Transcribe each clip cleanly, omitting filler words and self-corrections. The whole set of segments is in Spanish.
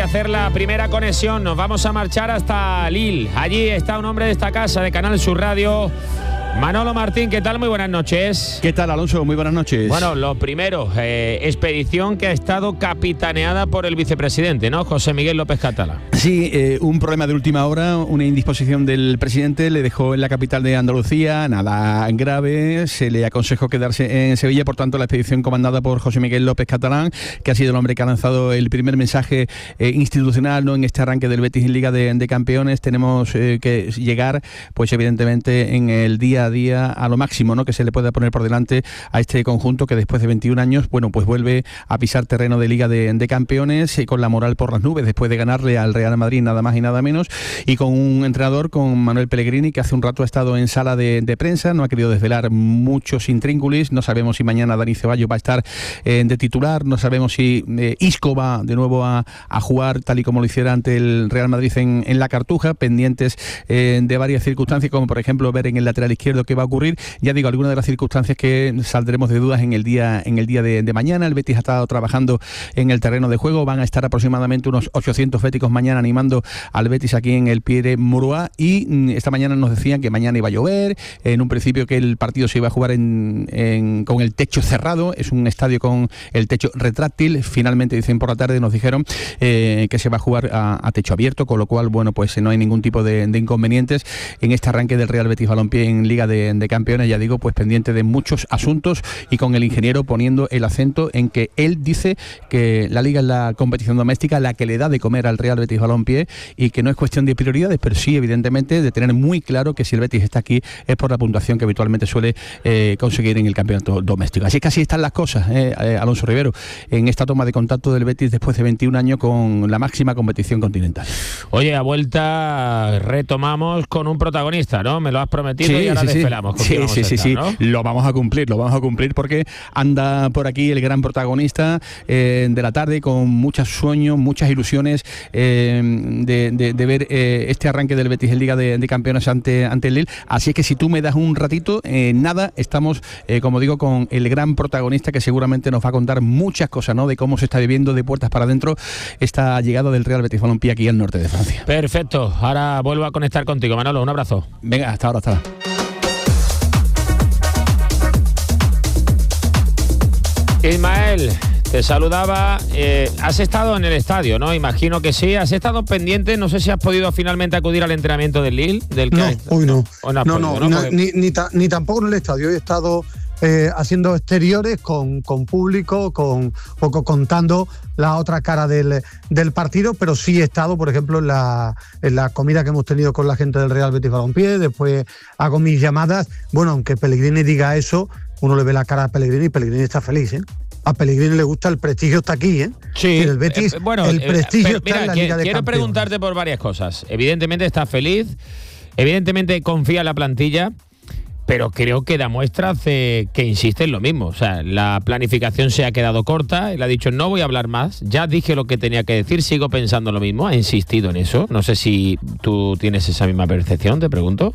hacer la primera conexión. Nos vamos a marchar hasta Lille. Allí está un hombre de esta casa, de Canal Sur Radio. Manolo Martín, ¿qué tal? Muy buenas noches. ¿Qué tal, Alonso? Muy buenas noches. Bueno, lo primero, expedición que ha estado capitaneada por el vicepresidente, ¿no? José Miguel López Catalá. Sí, un problema de última hora, una indisposición del presidente, le dejó en la capital de Andalucía, nada grave, se le aconsejó quedarse en Sevilla, por tanto la expedición comandada por José Miguel López Catalán, que ha sido el hombre que ha lanzado el primer mensaje institucional, ¿no?, en este arranque del Betis en Liga de Campeones. Tenemos que llegar, pues evidentemente, en el día a día a lo máximo, ¿no?, que se le pueda poner por delante a este conjunto que después de 21 años, bueno, pues vuelve a pisar terreno de Liga de Campeones, con la moral por las nubes después de ganarle al Real Madrid nada más y nada menos, y con un entrenador, con Manuel Pellegrini, que hace un rato ha estado en sala de prensa, no ha querido desvelar muchos intríngulis. No sabemos si mañana Dani Ceballos va a estar de titular, no sabemos si Isco va de nuevo a jugar tal y como lo hiciera ante el Real Madrid en la Cartuja, pendientes de varias circunstancias, como por ejemplo ver en el lateral izquierdo qué va a ocurrir. Ya digo, algunas de las circunstancias que saldremos de dudas en el día de mañana. El Betis ha estado trabajando en el terreno de juego, van a estar aproximadamente unos 800 béticos mañana animando al Betis aquí en el Pierre Mauroy, y esta mañana nos decían que mañana iba a llover, en un principio que el partido se iba a jugar con el techo cerrado, es un estadio con el techo retráctil. Finalmente, dicen por la tarde, nos dijeron que se va a jugar a techo abierto, con lo cual, bueno, pues no hay ningún tipo de inconvenientes en este arranque del Real Betis Balompié en Liga de Campeones. Ya digo, pues pendiente de muchos asuntos y con el ingeniero poniendo el acento en que él dice que la Liga es la competición doméstica la que le da de comer al Real Betis Balompié, y que no es cuestión de prioridades, pero sí evidentemente de tener muy claro que si el Betis está aquí es por la puntuación que habitualmente suele conseguir en el campeonato doméstico. Así que así están las cosas, Alonso Rivero, en esta toma de contacto del Betis después de 21 años con la máxima competición continental. Oye, a vuelta retomamos con un protagonista, ¿no? Me lo has prometido, y ahora desvelamos. Sí, ¿no? Lo vamos a cumplir porque anda por aquí el gran protagonista de la tarde, con muchos sueños, muchas ilusiones de ver este arranque del Betis en Liga de Campeones ante el Lille. Así es que si tú me das un ratito, nada, estamos, como digo, con el gran protagonista que seguramente nos va a contar muchas cosas, ¿no?, de cómo se está viviendo de puertas para adentro esta llegada del Real Betis Balompié aquí al norte de Francia. Perfecto, ahora vuelvo a conectar contigo, Manolo, un abrazo. Venga, hasta ahora. Ismael, te saludaba. Has estado en el estadio, ¿no? Imagino que sí. Has estado pendiente. No sé si has podido finalmente acudir al entrenamiento del Lille. Hoy no. Ni tampoco en el estadio. He estado haciendo exteriores con público, contando la otra cara del partido, pero sí he estado, por ejemplo, en la comida que hemos tenido con la gente del Real Betis Balompié. Después hago mis llamadas. Bueno, aunque Pellegrini diga eso, uno le ve la cara a Pellegrini y Pellegrini está feliz, ¿eh? A Pellegrini le gusta, el prestigio está aquí, ¿eh? Sí. El Betis, el prestigio está en la Liga de Campeones. Quiero preguntarte por varias cosas. Evidentemente está feliz, evidentemente confía en la plantilla, pero creo que da muestras que insiste en lo mismo. O sea, la planificación se ha quedado corta, él ha dicho no voy a hablar más, ya dije lo que tenía que decir, sigo pensando lo mismo, ha insistido en eso. No sé si tú tienes esa misma percepción, te pregunto.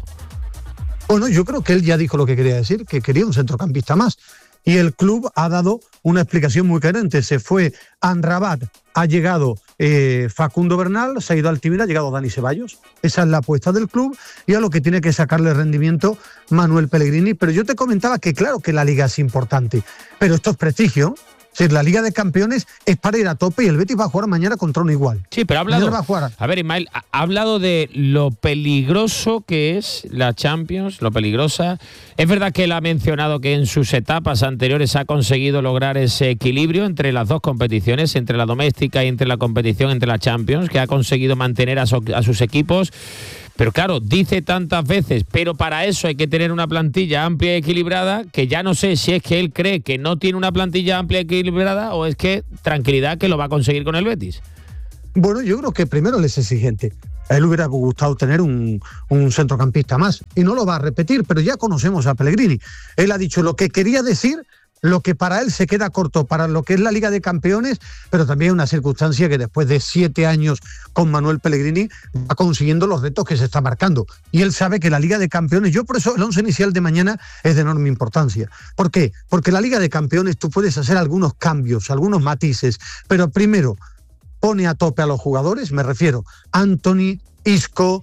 Bueno, yo creo que él ya dijo lo que quería decir, que quería un centrocampista más. Y el club ha dado una explicación muy coherente. Se fue Amrabat, ha llegado Facundo Bernal, se ha ido Altimira, ha llegado Dani Ceballos. Esa es la apuesta del club y a lo que tiene que sacarle rendimiento Manuel Pellegrini. Pero yo te comentaba que claro que la Liga es importante, pero esto es prestigio. Si la Liga de Campeones es para ir a tope y el Betis va a jugar mañana contra un igual. Sí, pero ha hablado, a ver, Ismael, ha hablado de lo peligroso que es la Champions, lo peligrosa. Es verdad que él ha mencionado que en sus etapas anteriores ha conseguido lograr ese equilibrio entre las dos competiciones, entre la doméstica y entre la competición entre la Champions, que ha conseguido mantener a sus equipos. Pero claro, dice tantas veces, pero para eso hay que tener una plantilla amplia y equilibrada, que ya no sé si es que él cree que no tiene una plantilla amplia y equilibrada o es que tranquilidad que lo va a conseguir con el Betis. Bueno, yo creo que primero él es exigente. A él hubiera gustado tener un centrocampista más y no lo va a repetir, pero ya conocemos a Pellegrini. Él ha dicho lo que quería decir, lo que para él se queda corto para lo que es la Liga de Campeones, pero también una circunstancia que después de 7 años con Manuel Pellegrini va consiguiendo los retos que se está marcando. Y él sabe que la Liga de Campeones, yo por eso el 11 inicial de mañana es de enorme importancia. ¿Por qué? Porque la Liga de Campeones tú puedes hacer algunos cambios, algunos matices, pero primero, pone a tope a los jugadores, me refiero Antony, Isco,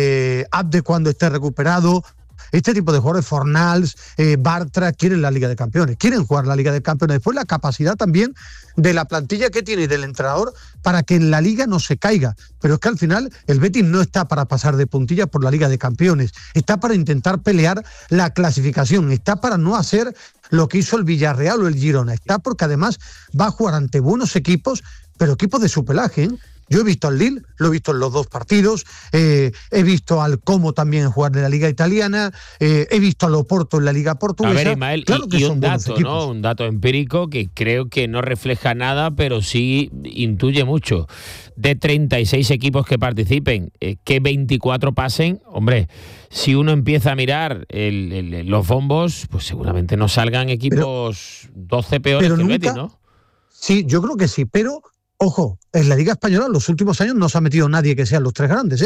Abde cuando esté recuperado. Este tipo de jugadores, Fornals, Bartra, quieren la Liga de Campeones, quieren jugar la Liga de Campeones. Después la capacidad también de la plantilla que tiene y del entrenador para que en la Liga no se caiga. Pero es que al final el Betis no está para pasar de puntillas por la Liga de Campeones, está para intentar pelear la clasificación, está para no hacer lo que hizo el Villarreal o el Girona, está porque además va a jugar ante buenos equipos, pero equipos de su pelaje, ¿eh? Yo he visto al Lille, lo he visto en los dos partidos, he visto al Como también jugar de la Liga Italiana, he visto al Oporto en la Liga Portuguesa. A ver, Ismael, claro que y son un dato, equipos, ¿no? Un dato empírico que creo que no refleja nada, pero sí intuye mucho. De 36 equipos que participen, que 24 pasen, hombre, si uno empieza a mirar los bombos, pues seguramente no salgan equipos 12 peores que el Betis, ¿no? Sí, yo creo que sí, pero ojo, en la Liga Española en los últimos años no se ha metido nadie que sean los tres grandes, ¿eh?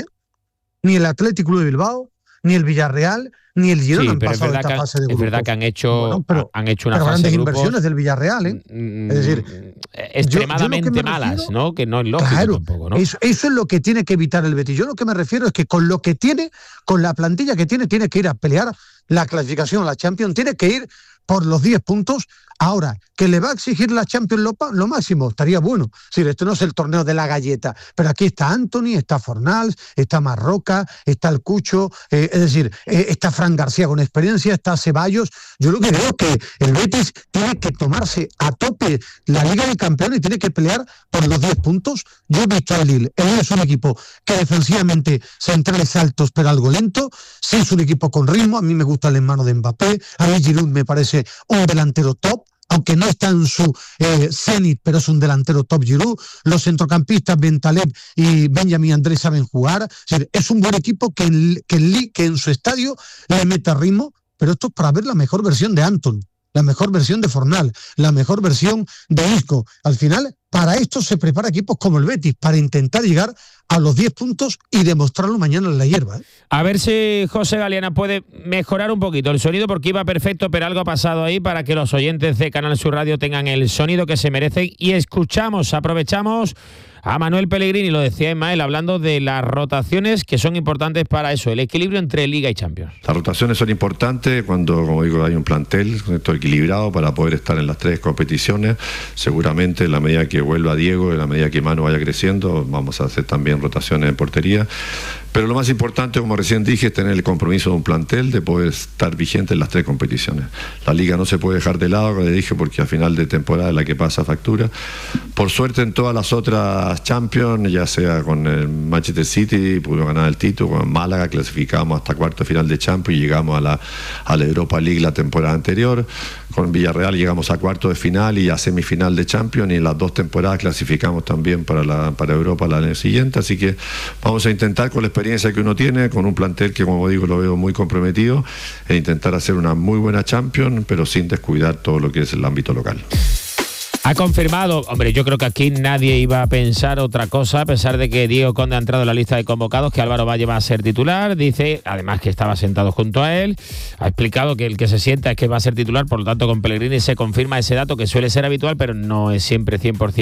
Ni el Athletic Club de Bilbao, ni el Villarreal, ni el Girona han pasado esta fase de grupos. Es verdad que han hecho, han hecho una pero fase grandes de grupos, inversiones del Villarreal, ¿eh? Es decir, extremadamente malas, ¿no? Que no es lógico, claro, tampoco, ¿no? Eso es lo que tiene que evitar el Betis. Yo lo que me refiero es que con lo que tiene, con la plantilla que tiene que ir a pelear la clasificación a la Champions, tiene que ir por los 10 puntos. Ahora, que le va a exigir la Champions lo máximo, estaría bueno. Sí, esto no es el torneo de la galleta, pero aquí está Antony, está Fornals, está Marroca, está el Cucho, es decir, está Fran García con experiencia, está Ceballos. Yo lo que creo es que el Betis tiene que tomarse a tope la Liga de Campeones y tiene que pelear por los 10 puntos. Yo he visto al Lille, el Lille es un equipo que defensivamente centrales altos pero algo lento, sí es un equipo con ritmo, a mí me gusta el hermano de Mbappé, a mí Giroud me parece un delantero top, aunque no está en su cenit, pero es un delantero top Giroud. Los centrocampistas Bentaleb y Benjamín Andrés saben jugar. Es un buen equipo que en su estadio le meta ritmo, pero esto es para ver la mejor versión de Anton, la mejor versión de Fornal, la mejor versión de Isco. Al final, para esto se prepara equipos como el Betis, para intentar llegar a los 10 puntos y demostrarlo mañana en la hierba, ¿eh? A ver si José Galeana puede mejorar un poquito el sonido, porque iba perfecto, pero algo ha pasado ahí para que los oyentes de Canal Sur Radio tengan el sonido que se merecen. Y aprovechamos a Manuel Pellegrini, lo decía Ismael, hablando de las rotaciones que son importantes para eso, el equilibrio entre Liga y Champions. Las rotaciones son importantes cuando, como digo, hay un plantel equilibrado para poder estar en las tres competiciones. Seguramente en la medida que vuelva Diego, en la medida que Manu vaya creciendo, vamos a hacer también rotaciones en portería. Pero lo más importante, como recién dije, es tener el compromiso de un plantel de poder estar vigente en las tres competiciones. La Liga no se puede dejar de lado, como le dije, porque a final de temporada es la que pasa factura. Por suerte, en todas las otras Champions, ya sea con el Manchester City, pudimos ganar el título, con Málaga clasificamos hasta cuarto final de Champions y llegamos a la Europa League la temporada anterior. Con Villarreal llegamos a cuarto de final y a semifinal de Champions, y en las dos temporadas clasificamos también para Europa la año siguiente. Así que vamos a intentar, con la experiencia que uno tiene, con un plantel que, como digo, lo veo muy comprometido, e intentar hacer una muy buena Champions, pero sin descuidar todo lo que es el ámbito local. Ha confirmado, hombre, yo creo que aquí nadie iba a pensar otra cosa, a pesar de que Diego Conde ha entrado en la lista de convocados, que Álvaro Valle va a ser titular. Dice, además, que estaba sentado junto a él. Ha explicado que el que se sienta es que va a ser titular, por lo tanto con Pellegrini se confirma ese dato, que suele ser habitual, pero no es siempre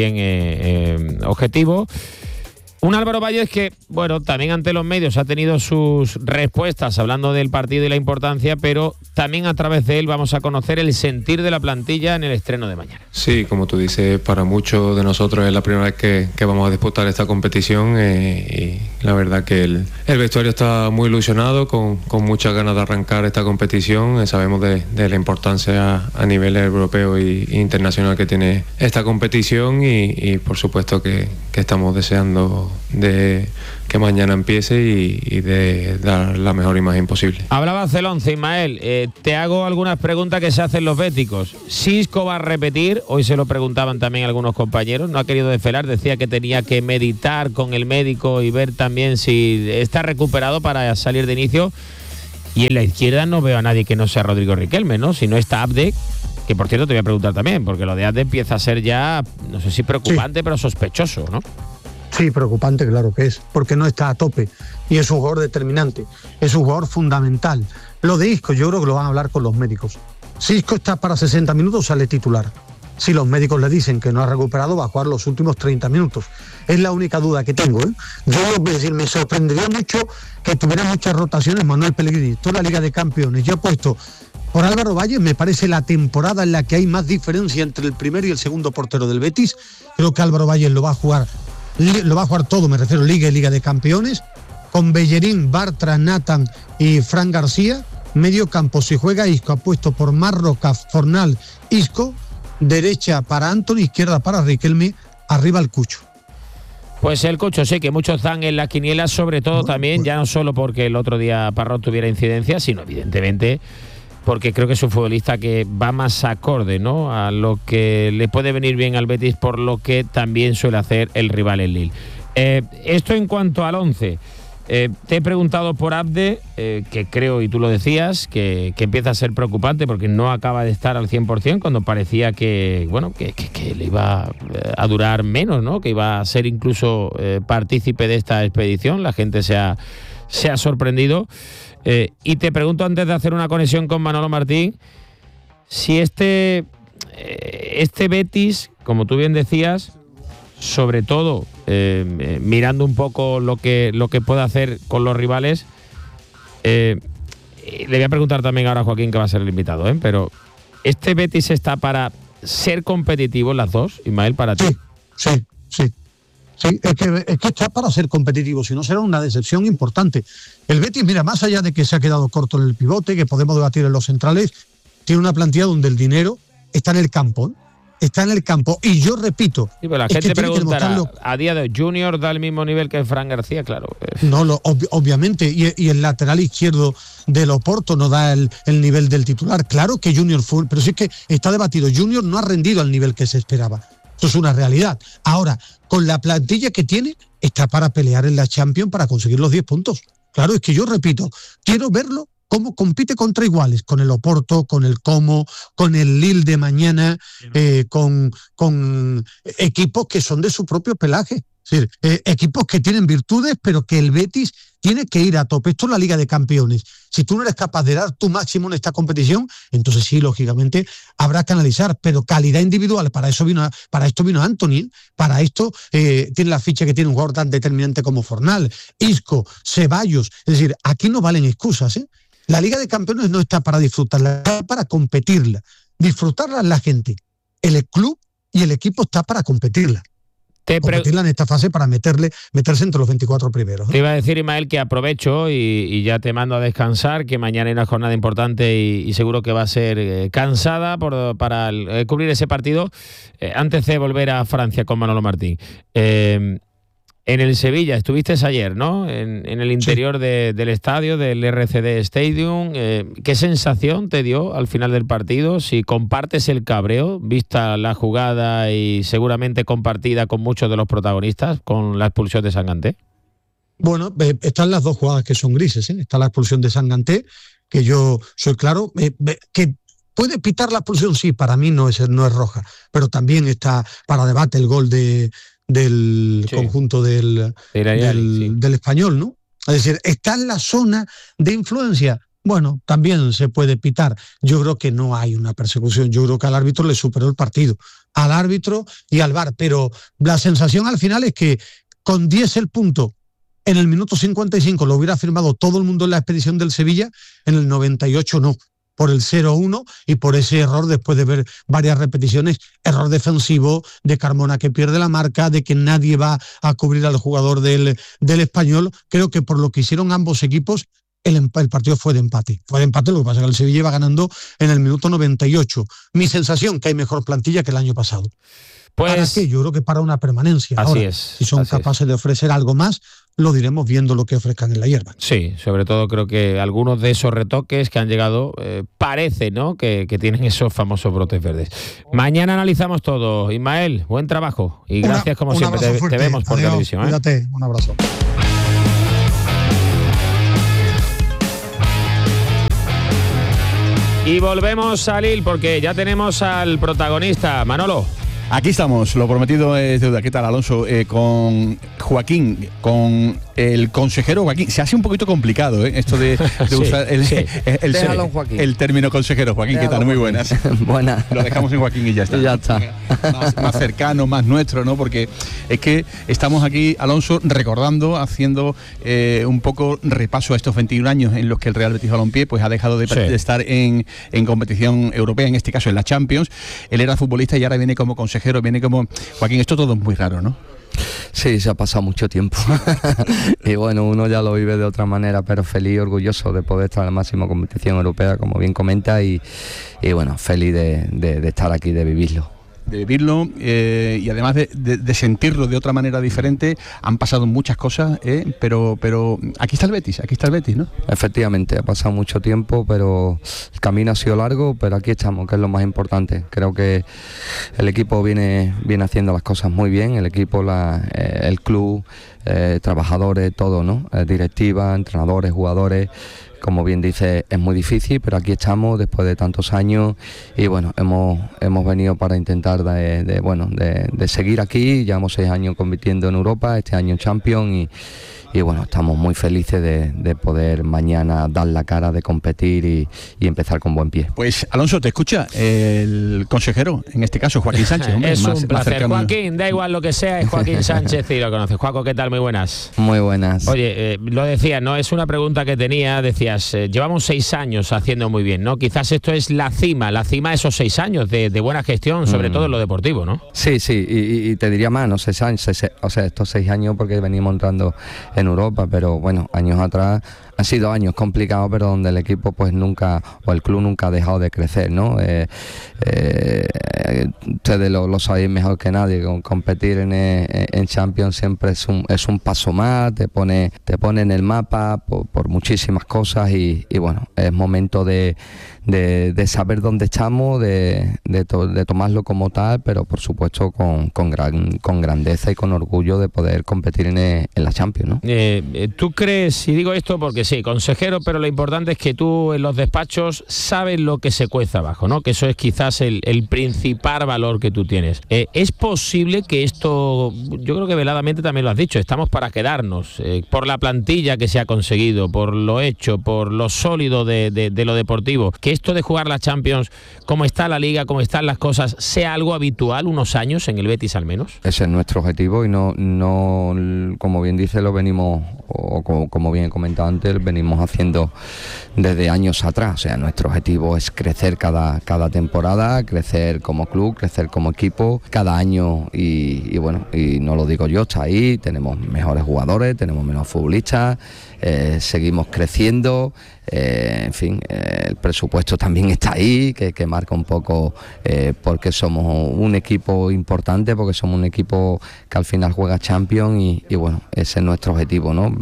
100% objetivo. Un Álvaro Valles que, bueno, también ante los medios ha tenido sus respuestas hablando del partido y la importancia, pero también a través de él vamos a conocer el sentir de la plantilla en el estreno de mañana. Sí, como tú dices, para muchos de nosotros es la primera vez que vamos a disputar esta competición, y la verdad que el vestuario está muy ilusionado, con muchas ganas de arrancar esta competición. Sabemos de la importancia a nivel europeo e internacional que tiene esta competición, y por supuesto que estamos deseando de que mañana empiece y de dar la mejor imagen posible. Hablabas del 11, Ismael. Te hago algunas preguntas que se hacen los béticos. ¿Si Isco va a repetir? Hoy se lo preguntaban también algunos compañeros. No ha querido desvelar, decía que tenía que meditar con el médico y ver también si está recuperado para salir de inicio. Y en la izquierda no veo a nadie que no sea Rodrigo Riquelme, ¿no? Si no está Abde, que por cierto te voy a preguntar también, porque lo de Abde empieza a ser ya, no sé si preocupante, sí, pero sospechoso, ¿no? Sí, preocupante, claro que es, porque no está a tope y es un jugador determinante, es un jugador fundamental. Lo de Isco yo creo que lo van a hablar con los médicos. Si Isco está para 60 minutos, sale titular. si los médicos le dicen que no ha recuperado, va a jugar los últimos 30 minutos. Es la única duda que tengo, ¿eh? Yo voy a decir, me sorprendería mucho que tuviera muchas rotaciones Manuel Pellegrini, toda la Liga de Campeones. Yo he puesto por Álvaro Valle, me parece la temporada en la que hay más diferencia entre el primero y el segundo portero del Betis. Creo que Álvaro Valle lo va a jugar todo, me refiero Liga y Liga de Campeones, con Bellerín, Bartra, Nathan y Fran García. Medio campo, si juega Isco, apuesto por Marroca, Fornal, Isco. Derecha para Antony, izquierda para Riquelme, arriba el Cucho. Pues el Cucho, sí, que muchos dan en la quiniela, sobre todo también, ya no solo porque el otro día Parrot tuviera incidencia, sino evidentemente porque creo que es un futbolista que va más acorde, ¿no?, a lo que le puede venir bien al Betis, por lo que también suele hacer el rival en Lille. Esto en cuanto al 11. Te he preguntado por Abde, que creo, y tú lo decías, que empieza a ser preocupante porque no acaba de estar al 100% cuando parecía que le iba a durar menos, ¿no?, que iba a ser incluso partícipe de esta expedición. La gente se ha sorprendido. Y te pregunto, antes de hacer una conexión con Manolo Martín, si este Betis, como tú bien decías, sobre todo mirando un poco lo que puede hacer con los rivales, le voy a preguntar también ahora a Joaquín, que va a ser el invitado, pero ¿este Betis está para ser competitivo en las dos, Ismael, para ti? Sí, es que está para ser competitivo, si no será una decepción importante. El Betis, mira, más allá de que se ha quedado corto en el pivote, que podemos debatir en los centrales, tiene una plantilla donde el dinero está en el campo, está en el campo, y yo repito... Sí, pero la gente preguntará, a día de hoy, ¿Junior da el mismo nivel que Fran García? Claro. No, obviamente, y el lateral izquierdo del Oporto no da el nivel del titular. Claro que Junior fue, pero sí que está debatido, Junior no ha rendido al nivel que se esperaba. Eso es una realidad. Ahora, con la plantilla que tiene, está para pelear en la Champions para conseguir los 10 puntos. Claro, es que yo repito, quiero verlo cómo compite contra iguales, con el Oporto, con el Como, con el Lille de mañana, con equipos que son de su propio pelaje. Es decir, equipos que tienen virtudes, pero que el Betis tiene que ir a tope. Esto es la Liga de Campeones. Si tú no eres capaz de dar tu máximo en esta competición, entonces sí, lógicamente, habrá que analizar, pero calidad individual, para esto vino Antony, para esto tiene la ficha que tiene un jugador tan determinante como Fornal, Isco, Ceballos. Es decir, aquí no valen excusas, ¿eh? La Liga de Campeones no está para disfrutarla, está para competirla. Disfrutarla es la gente. El club y el equipo está para competirla. Competirla en esta fase para meterse entre los 24 primeros. Te iba a decir, Ismael, que aprovecho y ya te mando a descansar, que mañana hay una jornada importante y seguro que va a ser cansada para cubrir ese partido. Antes de volver a Francia con Manolo Martín. En el Sevilla, estuviste ayer, ¿no? En el interior del estadio, del RCD Stadium. ¿Qué sensación te dio al final del partido? Si compartes el cabreo, vista la jugada y seguramente compartida con muchos de los protagonistas, con la expulsión de Sanganté. Bueno, están las dos jugadas que son grises, ¿eh? Está la expulsión de Sanganté, que yo soy claro, que puede pitar la expulsión, sí, para mí no es roja, pero también está para debate el gol del conjunto del Español, ¿no? Es decir, está en la zona de influencia. Bueno, también se puede pitar. Yo creo que no hay una persecución. Yo creo que al árbitro le superó el partido, al árbitro y al VAR, pero la sensación al final es que con 10 el punto, en el minuto 55 lo hubiera firmado todo el mundo en la expedición del Sevilla, en el 98 no, por el 0-1 y por ese error, después de ver varias repeticiones, error defensivo de Carmona que pierde la marca, de que nadie va a cubrir al jugador del Español. Creo que por lo que hicieron ambos equipos, el partido fue de empate. Fue de empate, lo que pasa es que el Sevilla iba ganando en el minuto 98. Mi sensación, que hay mejor plantilla que el año pasado. Pues, ¿para qué? Yo creo que para una permanencia. Así ahora, es. Si son capaces de ofrecer algo más, lo diremos viendo lo que ofrezcan en la hierba. Sí, sobre todo creo que algunos de esos retoques que han llegado parece, ¿no?, que tienen esos famosos brotes verdes. Mañana analizamos todo. Ismael, buen trabajo y gracias como siempre. Te vemos por televisión. Cuídate, un abrazo. Y volvemos a Lille porque ya tenemos al protagonista, Manolo. Aquí estamos, lo prometido es deuda. ¿Qué tal, Alonso? Con Joaquín, con el consejero Joaquín, se hace un poquito complicado, esto de Sí, usar Déjalo en Joaquín. el término consejero. Joaquín, ¿qué tal? Muy buenas. Buenas. Lo dejamos en Joaquín y ya está. Ya está. Más cercano, más nuestro, ¿no? Porque es que estamos aquí, Alonso, recordando, haciendo un poco repaso a estos 21 años en los que el Real Betis Balompié pues ha dejado de estar en competición europea, en este caso en la Champions. Él era futbolista y ahora viene como consejero, viene como... Joaquín, esto todo es muy raro, ¿no? Sí, se ha pasado mucho tiempo y bueno, uno ya lo vive de otra manera, pero feliz y orgulloso de poder estar en la máxima competición europea, como bien comenta, y bueno, feliz de estar aquí, de vivirlo. Y además de sentirlo de otra manera diferente. Han pasado muchas cosas, pero aquí está el Betis, ¿no? Efectivamente, ha pasado mucho tiempo, pero el camino ha sido largo, pero aquí estamos, que es lo más importante. Creo que el equipo viene haciendo las cosas muy bien, el equipo, el club, trabajadores, todo, ¿no? Directiva, entrenadores, jugadores. Como bien dice, es muy difícil, pero aquí estamos después de tantos años y bueno, hemos venido para intentar de seguir aquí. Llevamos 6 años compitiendo en Europa, este año en Champions y bueno, estamos muy felices de poder mañana dar la cara, de competir y empezar con buen pie. Pues Alonso, te escucha el consejero, en este caso Joaquín Sánchez. Hombre, es más, un placer. Más Joaquín, da igual lo que sea, es Joaquín Sánchez y lo conoces. Juaco, ¿qué tal? Muy buenas. Muy buenas. Oye, lo decía, ¿no? Es una pregunta que tenía, decías, llevamos 6 años haciendo muy bien, ¿no? Quizás esto es la cima de esos 6 años de buena gestión, sobre todo en lo deportivo, ¿no? Sí, y te diría más, no 6 años, o sea, estos 6 años porque venimos entrando en Europa, pero bueno, años atrás han sido años complicados, pero donde el equipo pues nunca, o el club nunca ha dejado de crecer, ¿no? Ustedes lo sabéis mejor que nadie, competir en Champions siempre es un paso más, te pone en el mapa por muchísimas cosas y bueno, es momento de saber dónde estamos, de tomarlo como tal, pero por supuesto con grandeza y con orgullo de poder competir en la Champions, ¿no? ¿Tú crees, y digo esto porque sí, consejero, pero lo importante es que tú en los despachos sabes lo que se cueza abajo, ¿no? Que eso es quizás el principal valor que tú tienes. ¿Es posible que esto, yo creo que veladamente también lo has dicho, estamos para quedarnos, por la plantilla que se ha conseguido, por lo hecho, por lo sólido de lo deportivo, que esto de jugar la Champions, como está la Liga, como están las cosas, sea algo habitual unos años en el Betis al menos? Ese es nuestro objetivo y no como bien dice, lo venimos, o como bien he comentado antes, venimos haciendo desde años atrás. O sea, nuestro objetivo es crecer cada temporada, crecer como club, crecer como equipo cada año y bueno, y no lo digo yo, está ahí, tenemos mejores jugadores, tenemos menos futbolistas, seguimos creciendo, en fin, el presupuesto también está ahí, que marca un poco porque somos un equipo importante, porque somos un equipo que al final juega Champions y bueno, ese es nuestro objetivo, ¿no?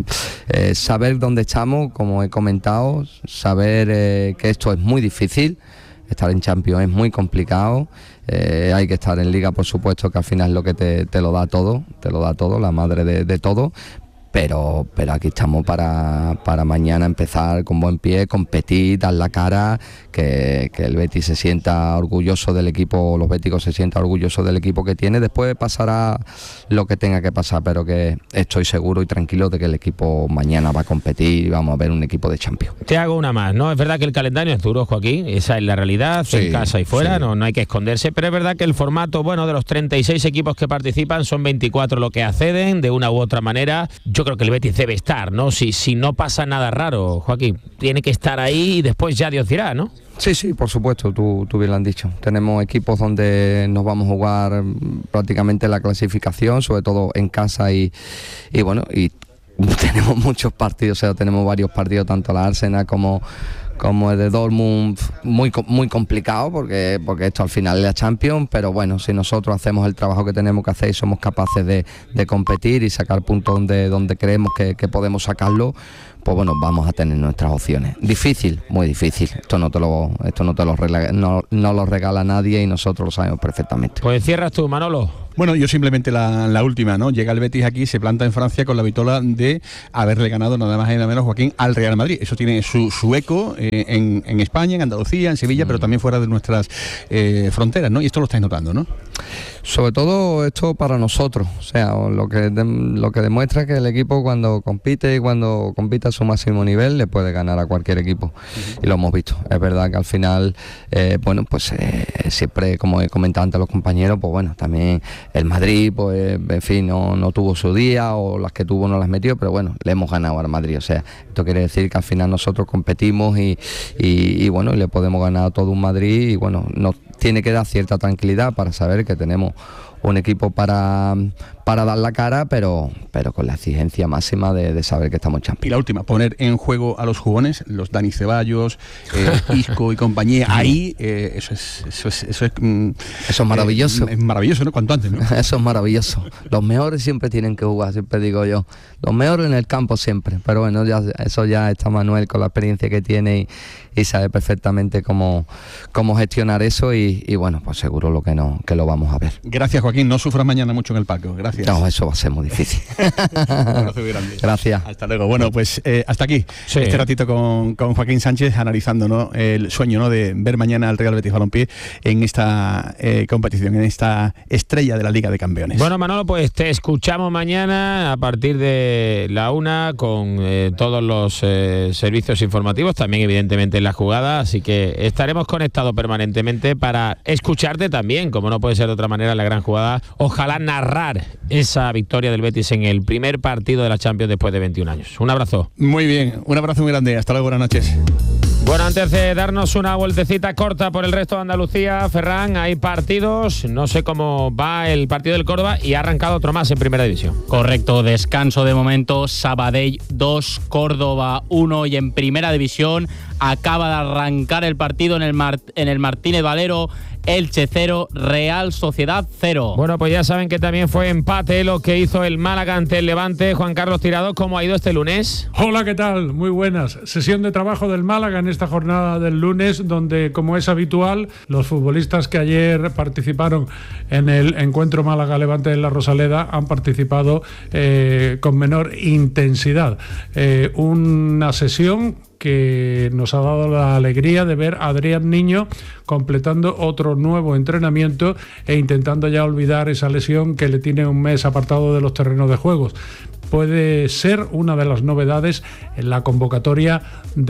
Saber dónde estamos, como he comentado, saber que esto es muy difícil, estar en Champions es muy complicado, hay que estar en Liga, por supuesto, que al final es lo que te lo da todo, la madre de todo. Pero aquí estamos para mañana empezar con buen pie, competir, dar la cara, que el Betis se sienta orgulloso del equipo, los béticos se sientan orgullosos del equipo que tiene. Después pasará lo que tenga que pasar, pero que estoy seguro y tranquilo de que el equipo mañana va a competir y vamos a ver un equipo de Champions. Te hago una más, ¿no? Es verdad que el calendario es duro, Joaquín, esa es la realidad, sí, en casa y fuera, sí. No hay que esconderse, pero es verdad que el formato, bueno, de los 36 equipos que participan, son 24 los que acceden, de una u otra manera. Yo creo que el Betis debe estar, ¿no? Si no pasa nada raro, Joaquín, tiene que estar ahí y después ya Dios dirá, ¿no? Sí, por supuesto, tú bien lo has dicho. Tenemos equipos donde nos vamos a jugar prácticamente la clasificación, sobre todo en casa y bueno, y tenemos muchos partidos, o sea, tenemos varios partidos, tanto la Arsenal como el de Dortmund, muy complicado porque esto al final es la Champions, pero bueno, si nosotros hacemos el trabajo que tenemos que hacer y somos capaces de competir y sacar puntos donde creemos que podemos sacarlo, pues bueno, vamos a tener nuestras opciones. Difícil, muy difícil. Esto no lo regala nadie y nosotros lo sabemos perfectamente. Pues cierras tú, Manolo. Bueno, yo simplemente la última, ¿no? Llega el Betis aquí, se planta en Francia con la vitola de haberle ganado nada más y nada menos, Joaquín, al Real Madrid. Eso tiene su eco en España, en Andalucía, en Sevilla, pero también fuera de nuestras fronteras, ¿no? Y esto lo estáis notando, ¿no? Sobre todo esto para nosotros, o sea, lo que demuestra que el equipo cuando compite y cuando compite a su máximo nivel le puede ganar a cualquier equipo, y lo hemos visto. Es verdad que al final, siempre, como he comentado antes los compañeros, pues bueno, también el Madrid, pues en fin, no tuvo su día, o las que tuvo no las metió, pero bueno, le hemos ganado al Madrid. O sea, esto quiere decir que al final nosotros competimos y bueno, le podemos ganar a todo un Madrid, y bueno, nos tiene que dar cierta tranquilidad para saber que tenemos un equipo para dar la cara, pero con la exigencia máxima de saber que estamos champions. Y la última, poner en juego a los jugones, los Dani Ceballos, Isco y compañía, ahí eso es maravilloso. Es maravilloso, ¿no? Cuanto antes, ¿no? Eso es maravilloso. Los mejores siempre tienen que jugar, siempre digo yo. Los mejores en el campo siempre, pero bueno, eso ya está Manuel con la experiencia que tiene y sabe perfectamente cómo gestionar eso, y bueno, pues seguro que lo vamos a ver. Gracias, Joaquín, no sufras mañana mucho en el palco. Gracias. No, eso va a ser muy difícil. Un abrazo muy grande. Gracias. Hasta luego. Bueno, pues hasta aquí este ratito con Joaquín Sánchez, analizando, ¿no?, el sueño, ¿no?, de ver mañana al Real Betis Balompié en esta competición, en esta estrella de la Liga de Campeones. Bueno, Manolo, pues te escuchamos mañana a partir de la 1 con todos los servicios informativos, también evidentemente en la jugada, así que estaremos conectados permanentemente para escucharte también, como no puede ser de otra manera, la gran jugada. Ojalá narrar esa victoria del Betis en el primer partido de la Champions después de 21 años. Un abrazo. Muy bien, un abrazo muy grande. Hasta luego, buenas noches. Bueno, antes de darnos una vueltecita corta por el resto de Andalucía, Ferran, hay partidos, no sé cómo va el partido del Córdoba, y ha arrancado otro más en Primera División. Correcto, descanso de momento, Sabadell 2, Córdoba 1, y en Primera División acaba de arrancar el partido en el Martínez Valero. Elche 0, Real Sociedad 0. Bueno, pues ya saben que también fue empate lo que hizo el Málaga ante el Levante. Juan Carlos Tirado, ¿cómo ha ido este lunes? Hola, ¿qué tal? Muy buenas. Sesión de trabajo del Málaga en esta jornada del lunes, donde, como es habitual, los futbolistas que ayer participaron en el encuentro Málaga-Levante en la Rosaleda han participado con menor intensidad. Una sesión que nos ha dado la alegría de ver a Adrián Niño completando otro nuevo entrenamiento e intentando ya olvidar esa lesión que le tiene un mes apartado de los terrenos de juegos. Puede ser una de las novedades en la convocatoria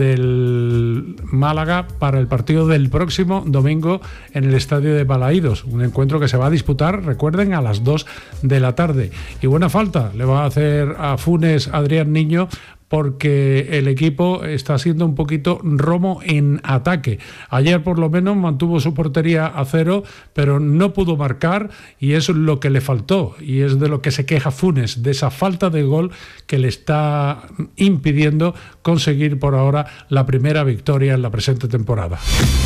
del Málaga para el partido del próximo domingo en el estadio de Balaídos, un encuentro que se va a disputar, recuerden, a las 2 de la tarde. Y buena falta le va a hacer a Funes Adrián Niño, porque el equipo está siendo un poquito romo en ataque. Ayer por lo menos mantuvo su portería a 0, pero no pudo marcar, y eso es lo que le faltó, y es de lo que se queja Funes, de esa falta de gol que le está impidiendo conseguir por ahora la primera victoria en la presente temporada.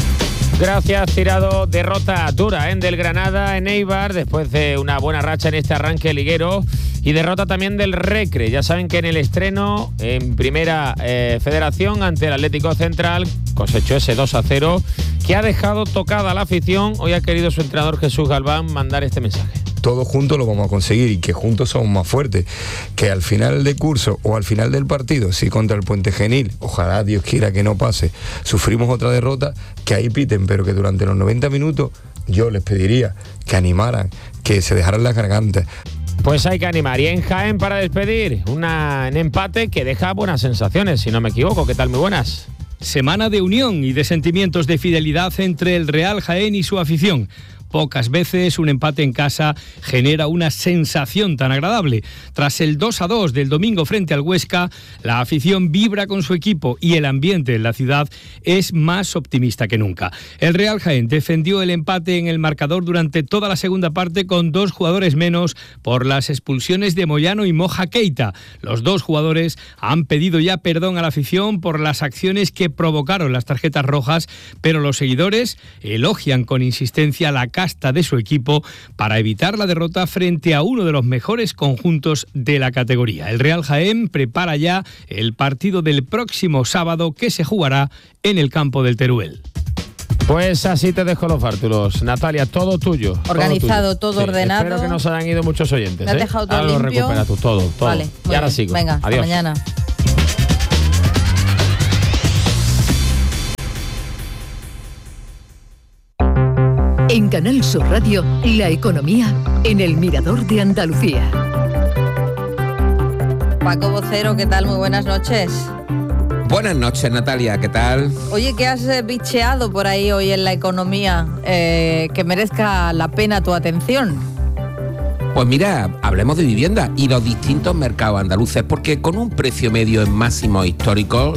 Gracias, Tirado. Derrota dura del Granada en Eibar después de una buena racha en este arranque liguero, y derrota también del Recre. Ya saben que en el estreno en Primera Federación ante el Atlético Central cosechó ese 2-0 que ha dejado tocada a la afición. Hoy ha querido su entrenador Jesús Galván mandar este mensaje. Todos juntos lo vamos a conseguir, y que juntos somos más fuertes. Que al final del curso o al final del partido, si contra el Puente Genil, ojalá Dios quiera que no pase, sufrimos otra derrota, que ahí piten, pero que durante los 90 minutos yo les pediría que animaran, que se dejaran las gargantas. Pues hay que animar. Y en Jaén, para despedir, un empate que deja buenas sensaciones, si no me equivoco. ¿Qué tal? Muy buenas. Semana de unión y de sentimientos de fidelidad entre el Real Jaén y su afición. Pocas veces un empate en casa genera una sensación tan agradable. Tras el 2-2 del domingo frente al Huesca, la afición vibra con su equipo y el ambiente en la ciudad es más optimista que nunca. El Real Jaén defendió el empate en el marcador durante toda la segunda parte con 2 jugadores menos por las expulsiones de Moyano y Moja Keita. Los 2 jugadores han pedido ya perdón a la afición por las acciones que provocaron las tarjetas rojas, pero los seguidores elogian con insistencia la casta de su equipo para evitar la derrota frente a uno de los mejores conjuntos de la categoría. El Real Jaén prepara ya el partido del próximo sábado, que se jugará en el campo del Teruel. Pues así te dejo los bártulos. Natalia, todo tuyo. Organizado, todo ordenado. Espero que no se hayan ido muchos oyentes. Me has dejado todo ahora limpio. Lo recuperas tú, todo. Vale, y ahora sigo. Venga, adiós. hasta mañana. En Canal Sur Radio, la economía en el Mirador de Andalucía. Paco Vocero, ¿qué tal? Muy buenas noches. Buenas noches, Natalia, ¿qué tal? Oye, ¿qué has bicheado por ahí hoy en la economía que merezca la pena tu atención? Pues mira, hablemos de vivienda y los distintos mercados andaluces, porque con un precio medio en máximos históricos,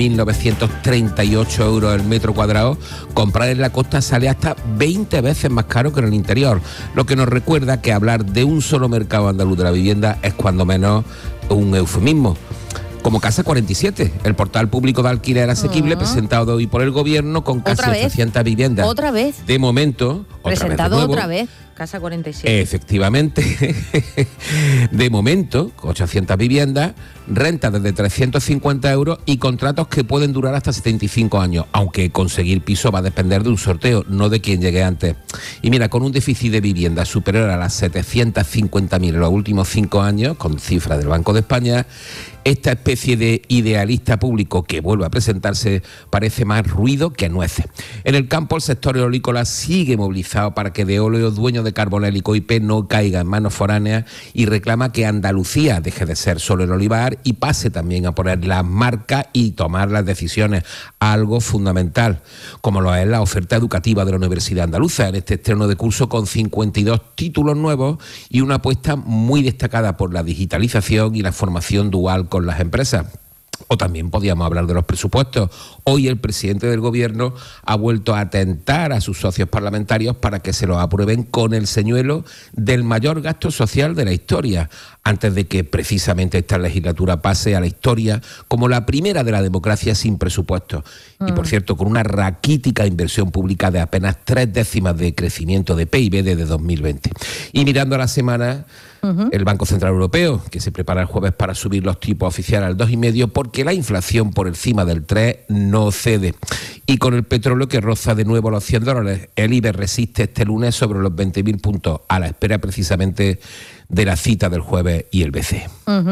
2.938 euros el metro cuadrado, comprar en la costa sale hasta 20 veces más caro que en el interior, lo que nos recuerda que hablar de un solo mercado andaluz de la vivienda es cuando menos un eufemismo. Como Casa 47, el portal público de alquiler asequible presentado hoy por el gobierno con casi 800 viviendas. ¿Otra vez? De momento, presentado otra vez. Otra vez. Casa 47. Efectivamente, de momento, 800 viviendas, rentas desde 350 euros y contratos que pueden durar hasta 75 años, aunque conseguir piso va a depender de un sorteo, no de quien llegue antes. Y mira, con un déficit de vivienda superior a las 750.000 en los últimos 5 años, con cifras del Banco de España, esta especie de idealista público que vuelve a presentarse parece más ruido que nueces. En el campo, el sector eolícola sigue movilizado para que Veolia, dueño de Carbonélico IP, no caiga en manos foráneas y reclama que Andalucía deje de ser solo el olivar y pase también a poner las marcas y tomar las decisiones, algo fundamental, como lo es la oferta educativa de la Universidad Andaluza en este estreno de curso con 52 títulos nuevos y una apuesta muy destacada por la digitalización y la formación dual con las empresas. O también podíamos hablar de los presupuestos. Hoy el presidente del gobierno ha vuelto a tentar a sus socios parlamentarios para que se los aprueben con el señuelo del mayor gasto social de la historia, antes de que precisamente esta legislatura pase a la historia como la primera de la democracia sin presupuesto. Y por cierto, con una raquítica inversión pública de apenas 3 décimas de crecimiento de PIB desde 2020. Y mirando a la semana, el Banco Central Europeo, que se prepara el jueves para subir los tipos oficiales al 2,5%, porque la inflación por encima del 3% no cede. Y con el petróleo que roza de nuevo los $100, el IBEX resiste este lunes sobre los 20.000 puntos, a la espera precisamente de la cita del jueves y el BCE.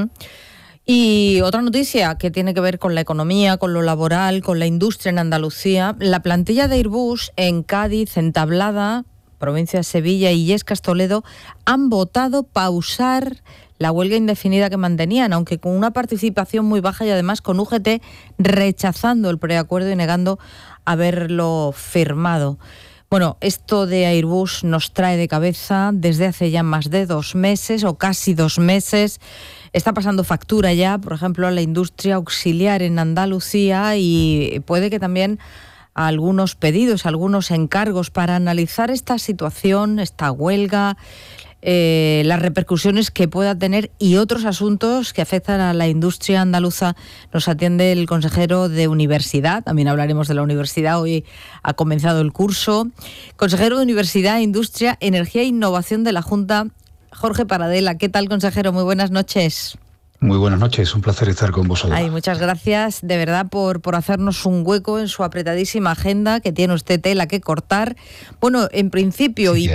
Y otra noticia que tiene que ver con la economía, con lo laboral, con la industria en Andalucía. La plantilla de Airbus en Cádiz, en Tablada, provincia de Sevilla y Illescas, Toledo, han votado pausar la huelga indefinida que mantenían, aunque con una participación muy baja y además con UGT rechazando el preacuerdo y negando haberlo firmado. Bueno, esto de Airbus nos trae de cabeza desde hace ya más de 2 meses o casi 2 meses. Está pasando factura ya, por ejemplo, a la industria auxiliar en Andalucía y puede que también a algunos pedidos, algunos encargos para analizar esta situación, esta huelga, las repercusiones que pueda tener y otros asuntos que afectan a la industria andaluza. Nos atiende el consejero de Universidad, también hablaremos de la universidad, hoy ha comenzado el curso. Consejero de Universidad, Industria, Energía e Innovación de la Junta, Jorge Paradela. ¿Qué tal, consejero? Muy buenas noches. Muy buenas noches, un placer estar con vosotros. Ay, muchas gracias de verdad por hacernos un hueco en su apretadísima agenda, que tiene usted tela que cortar. Bueno, en principio, sí,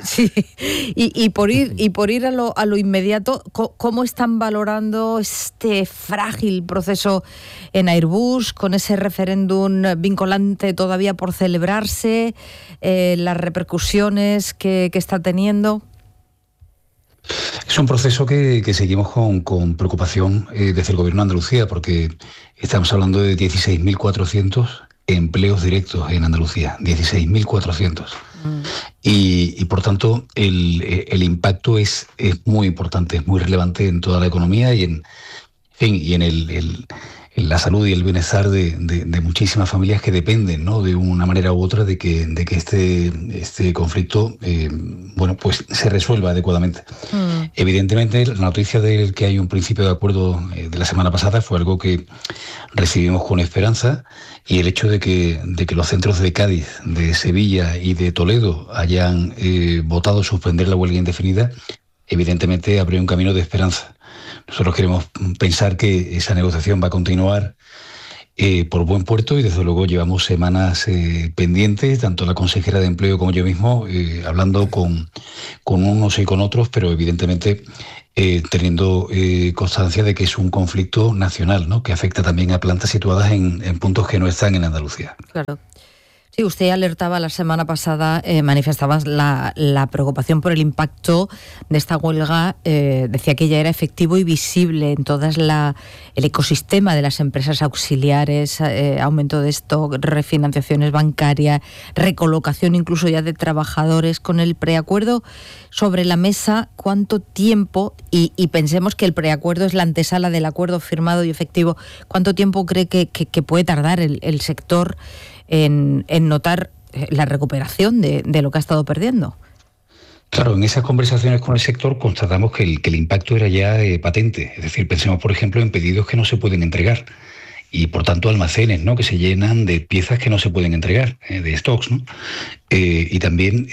y por ir a lo inmediato, ¿cómo están valorando este frágil proceso en Airbus, con ese referéndum vinculante todavía por celebrarse, las repercusiones que está teniendo? Es un proceso que seguimos con preocupación desde el Gobierno de Andalucía, porque estamos hablando de 16.400 empleos directos en Andalucía, 16.400. Y por tanto el impacto es muy importante, es muy relevante en toda la economía y en la salud y el bienestar de muchísimas familias que dependen, ¿no?, de una manera u otra de que este conflicto pues se resuelva adecuadamente. Evidentemente, la noticia de que hay un principio de acuerdo de la semana pasada fue algo que recibimos con esperanza, y el hecho de que los centros de Cádiz, de Sevilla y de Toledo hayan votado suspender la huelga indefinida, evidentemente abrió un camino de esperanza. Nosotros queremos pensar que esa negociación va a continuar por buen puerto, y desde luego llevamos semanas pendientes, tanto la consejera de Empleo como yo mismo, hablando con unos y con otros, pero evidentemente teniendo constancia de que es un conflicto nacional, ¿no?, que afecta también a plantas situadas en puntos que no están en Andalucía. Claro. Sí, usted alertaba la semana pasada, manifestabas la preocupación por el impacto de esta huelga. Decía que ya era efectivo y visible en todo el ecosistema de las empresas auxiliares, aumento de stock, refinanciaciones bancarias, recolocación incluso ya de trabajadores. Con el preacuerdo sobre la mesa, ¿cuánto tiempo, y pensemos que el preacuerdo es la antesala del acuerdo firmado y efectivo, cuánto tiempo cree que puede tardar el sector en notar la recuperación de lo que ha estado perdiendo? Claro, en esas conversaciones con el sector constatamos que el impacto era ya patente. Es decir, pensemos, por ejemplo, en pedidos que no se pueden entregar y, por tanto, almacenes, ¿no?, que se llenan de piezas que no se pueden entregar, de stocks, ¿no? Y también,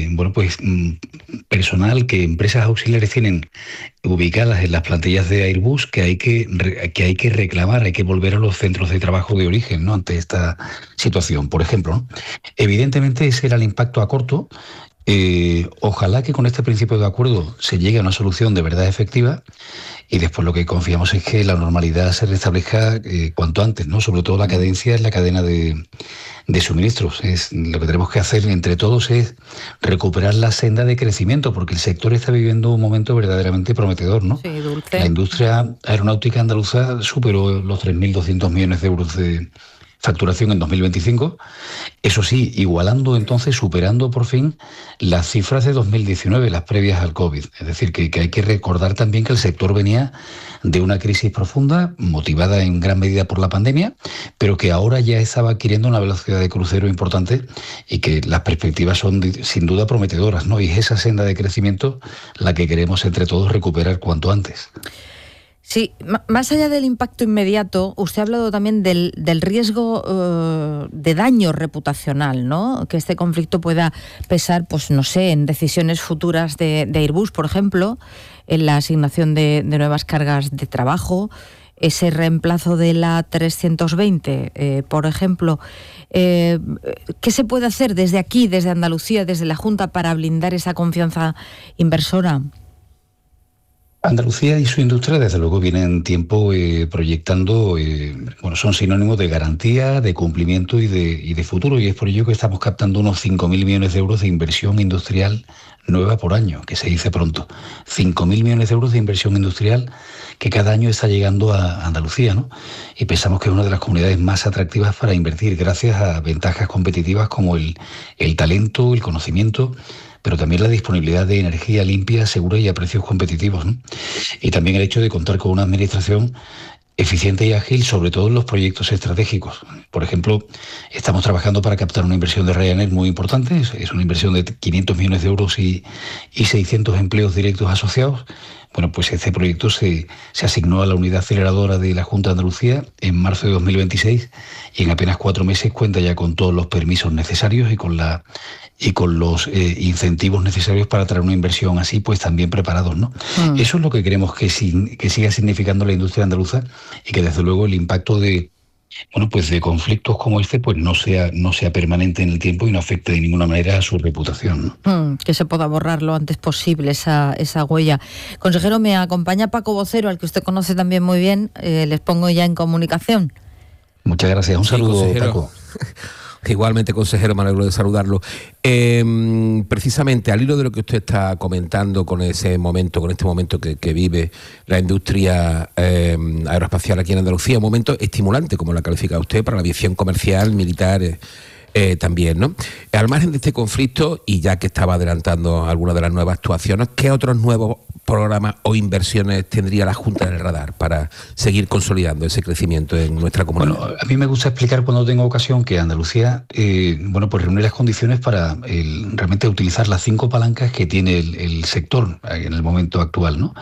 personal que empresas auxiliares tienen ubicadas en las plantillas de Airbus que hay que reclamar, hay que volver a los centros de trabajo de origen, ¿no?, ante esta situación, por ejemplo, ¿no? Evidentemente ese era el impacto a corto. Ojalá que con este principio de acuerdo se llegue a una solución de verdad efectiva, y después lo que confiamos es que la normalidad se restablezca cuanto antes, ¿no? Sobre todo la cadencia en la cadena de suministros. Lo que tenemos que hacer entre todos es recuperar la senda de crecimiento, porque el sector está viviendo un momento verdaderamente prometedor, ¿no? Sí, dulce. La industria aeronáutica andaluza superó los 3.200 millones de euros de facturación en 2025, eso sí, igualando entonces, superando por fin las cifras de 2019, las previas al COVID. Es decir, que hay que recordar también que el sector venía de una crisis profunda, motivada en gran medida por la pandemia, pero que ahora ya estaba adquiriendo una velocidad de crucero importante y que las perspectivas son sin duda prometedoras, ¿no? Y es esa senda de crecimiento la que queremos entre todos recuperar cuanto antes. Sí, más allá del impacto inmediato, usted ha hablado también del riesgo de daño reputacional, ¿no? Que este conflicto pueda pesar, pues no sé, en decisiones futuras de Airbus, por ejemplo, en la asignación de nuevas cargas de trabajo, ese reemplazo de la 320, por ejemplo. ¿Qué se puede hacer desde aquí, desde Andalucía, desde la Junta, para blindar esa confianza inversora? Andalucía y su industria, desde luego, vienen tiempo proyectando, son sinónimos de garantía, de cumplimiento y de futuro, y es por ello que estamos captando unos 5.000 millones de euros de inversión industrial nueva por año, que se dice pronto. 5.000 millones de euros de inversión industrial que cada año está llegando a Andalucía, ¿no? Y pensamos que es una de las comunidades más atractivas para invertir, gracias a ventajas competitivas como el talento, el conocimiento, pero también la disponibilidad de energía limpia, segura y a precios competitivos, ¿no? Y también el hecho de contar con una administración eficiente y ágil, sobre todo en los proyectos estratégicos. Por ejemplo, estamos trabajando para captar una inversión de Ryanair muy importante, es una inversión de 500 millones de euros y 600 empleos directos asociados. Bueno, pues este proyecto se asignó a la unidad aceleradora de la Junta de Andalucía en marzo de 2026 y en apenas 4 meses cuenta ya con todos los permisos necesarios y con los incentivos necesarios para traer una inversión así, pues también preparados, ¿no? Eso es lo que queremos que siga significando la industria andaluza, y que desde luego el impacto de conflictos como este pues no sea permanente en el tiempo y no afecte de ninguna manera a su reputación, ¿no? Que se pueda borrar lo antes posible esa huella. Consejero, me acompaña Paco Vocero, al que usted conoce también muy bien. Les pongo ya en comunicación. Muchas gracias. Un saludo, consejero. Paco. Igualmente, consejero, me alegro de saludarlo. Precisamente al hilo de lo que usted está comentando con este momento que vive la industria aeroespacial aquí en Andalucía, un momento estimulante, como la califica usted, para la aviación comercial, militar, también, ¿no? Al margen de este conflicto, y ya que estaba adelantando algunas de las nuevas actuaciones, ¿qué otros nuevos programas o inversiones tendría la Junta en el radar para seguir consolidando ese crecimiento en nuestra comunidad? Bueno, a mí me gusta explicar cuando tengo ocasión que Andalucía pues reúne las condiciones para realmente utilizar las 5 palancas que tiene el sector en el momento actual, ¿no?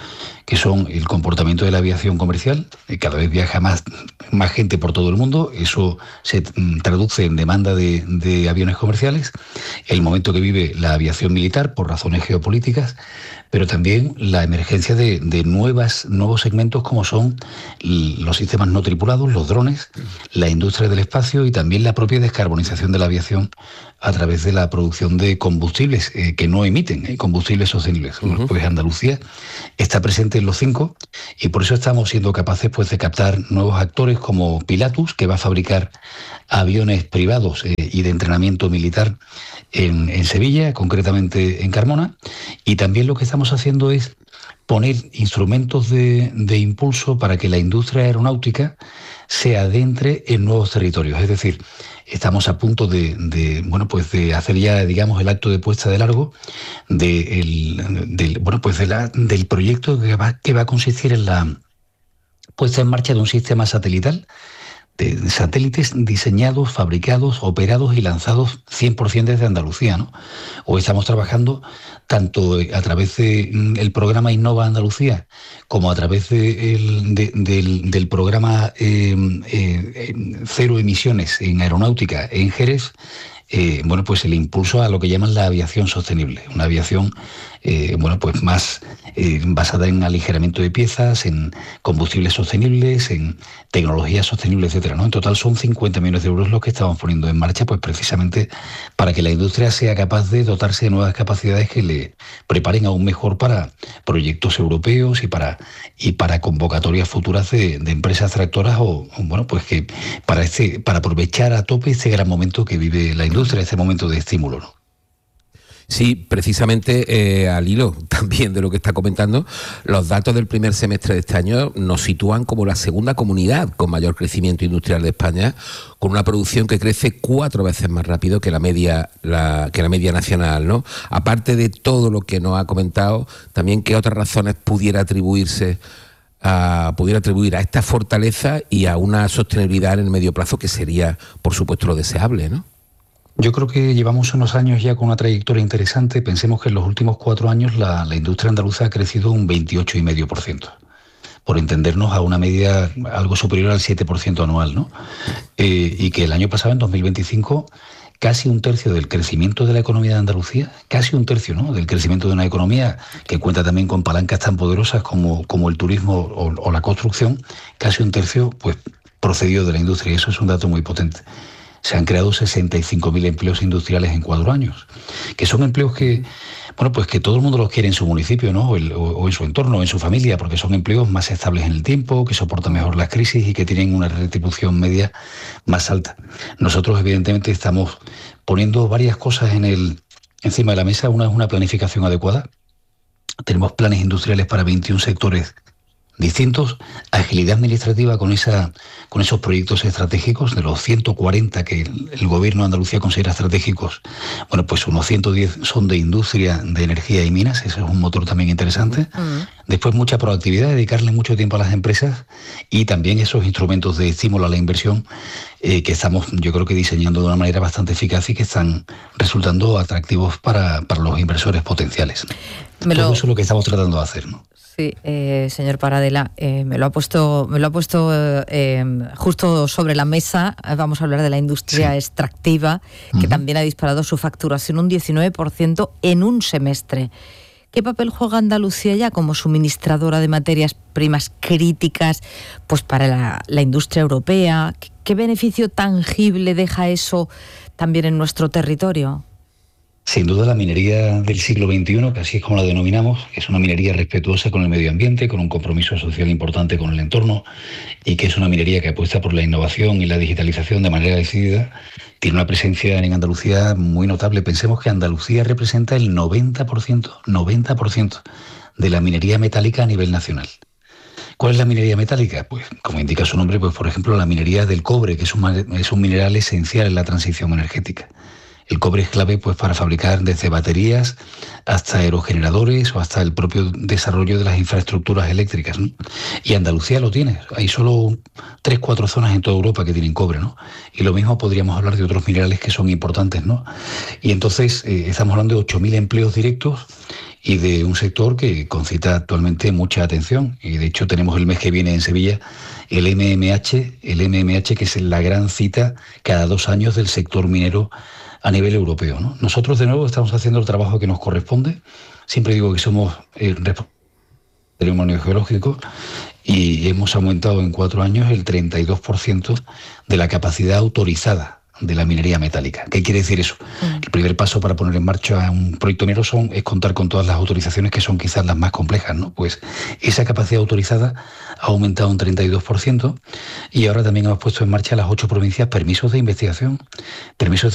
que son el comportamiento de la aviación comercial. Cada vez viaja más gente por todo el mundo, eso se traduce en demanda de aviones comerciales, el momento que vive la aviación militar por razones geopolíticas, pero también la emergencia de nuevos segmentos como son los sistemas no tripulados, los drones, la industria del espacio y también la propia descarbonización de la aviación a través de la producción de combustibles que no emiten, combustibles sostenibles. Pues Andalucía está presente en los 5 y por eso estamos siendo capaces pues de captar nuevos actores como Pilatus, que va a fabricar aviones privados y de entrenamiento militar en Sevilla, concretamente en Carmona, y también lo que estamos haciendo es poner instrumentos de impulso para que la industria aeronáutica se adentre en nuevos territorios. Es decir, estamos a punto de hacer ya, digamos, el acto de puesta de largo del proyecto que va a consistir en la puesta en marcha de un sistema satelital de satélites diseñados, fabricados, operados y lanzados 100% desde Andalucía, ¿no? Hoy estamos trabajando tanto a través del programa Innova Andalucía como a través del programa Cero Emisiones en Aeronáutica en Jerez, pues el impulso a lo que llaman la aviación sostenible, una aviación más basada en aligeramiento de piezas, en combustibles sostenibles, en tecnologías sostenibles, etcétera, ¿no? En total son 50 millones de euros los que estamos poniendo en marcha, pues precisamente para que la industria sea capaz de dotarse de nuevas capacidades que le preparen aún mejor para proyectos europeos y para convocatorias futuras de empresas tractoras para aprovechar a tope este gran momento que vive la industria, este momento de estímulo, ¿no? Sí, precisamente al hilo también de lo que está comentando, los datos del primer semestre de este año nos sitúan como la segunda comunidad con mayor crecimiento industrial de España, con una producción que crece 4 veces más rápido que la media nacional, ¿no? Aparte de todo lo que nos ha comentado, también qué otras razones pudiera atribuir a esta fortaleza y a una sostenibilidad en el medio plazo que sería, por supuesto, lo deseable, ¿no? Yo creo que llevamos unos años ya con una trayectoria interesante. Pensemos que en los últimos 4 años la industria andaluza ha crecido un 28,5%, por entendernos a una media algo superior al 7% anual, ¿no? Y que el año pasado, en 2025, casi un tercio del crecimiento de la economía de Andalucía, casi un tercio, ¿no?, del crecimiento de una economía que cuenta también con palancas tan poderosas como el turismo o la construcción, casi un tercio pues procedió de la industria, y eso es un dato muy potente. Se han creado 65.000 empleos industriales en 4 años, que son empleos que todo el mundo los quiere en su municipio, ¿no?, o en su entorno, o en su familia, porque son empleos más estables en el tiempo, que soportan mejor las crisis y que tienen una retribución media más alta. Nosotros, evidentemente, estamos poniendo varias cosas encima de la mesa. Una es una planificación adecuada. Tenemos planes industriales para 21 sectores distintos, agilidad administrativa con esos proyectos estratégicos. De los 140 que el gobierno de Andalucía considera estratégicos, pues unos 110 son de industria, de energía y minas. Ese es un motor también interesante. Después mucha proactividad, dedicarle mucho tiempo a las empresas y también esos instrumentos de estímulo a la inversión que estamos, yo creo que diseñando de una manera bastante eficaz y que están resultando atractivos para los inversores potenciales. Todo eso es lo que estamos tratando de hacer, ¿no? Sí, señor Paradela, me lo ha puesto justo sobre la mesa. Vamos a hablar de la industria extractiva, que también ha disparado su facturación un 19% en un semestre. ¿Qué papel juega Andalucía ya como suministradora de materias primas críticas pues para la industria europea? ¿Qué beneficio tangible deja eso también en nuestro territorio? Sin duda la minería del siglo XXI, que así es como la denominamos, es una minería respetuosa con el medio ambiente, con un compromiso social importante con el entorno, y que es una minería que apuesta por la innovación y la digitalización de manera decidida. Tiene una presencia en Andalucía muy notable. Pensemos que Andalucía representa el 90% de la minería metálica a nivel nacional. ¿Cuál es la minería metálica? Pues, como indica su nombre, pues por ejemplo la minería del cobre, que es un mineral esencial en la transición energética. El cobre es clave pues para fabricar desde baterías hasta aerogeneradores o hasta el propio desarrollo de las infraestructuras eléctricas, ¿no? Y Andalucía lo tiene. Hay solo 3-4 zonas en toda Europa que tienen cobre, ¿no? Y lo mismo podríamos hablar de otros minerales que son importantes, ¿no? Y entonces estamos hablando de 8.000 empleos directos y de un sector que concita actualmente mucha atención. Y de hecho tenemos el mes que viene en Sevilla el MMH, que es la gran cita cada 2 años del sector minero a nivel europeo, ¿no? Nosotros de nuevo estamos haciendo el trabajo que nos corresponde. Siempre digo que somos responsables del patrimonio geológico y hemos aumentado en 4 años el 32% de la capacidad autorizada de la minería metálica. ¿Qué quiere decir eso? El primer paso para poner en marcha un proyecto minero es contar con todas las autorizaciones, que son quizás las más complejas, ¿no? Pues esa capacidad autorizada ha aumentado un 32% y ahora también hemos puesto en marcha las 8 provincias permisos de investigación, permisos